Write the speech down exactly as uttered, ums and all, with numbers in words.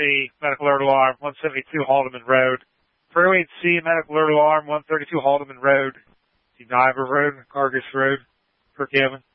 C, medical alert alarm, one seventy-two Haldeman Road. four oh eight C, medical alert alarm, one thirty-two Haldeman Road. Niagara Road, Cargus Road, Kirkhaven.